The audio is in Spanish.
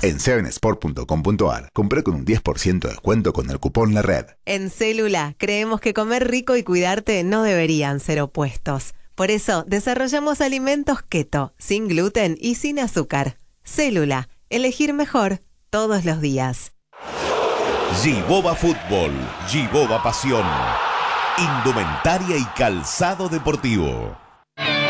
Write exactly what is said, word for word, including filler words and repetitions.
En seven sport punto com punto a r, compré con un diez por ciento de descuento con el cupón La Red. En Célula creemos que comer rico y cuidarte no deberían ser opuestos. Por eso desarrollamos alimentos keto, sin gluten y sin azúcar. Célula, elegir mejor todos los días. Giboba Fútbol, Giboba Pasión, indumentaria y calzado deportivo.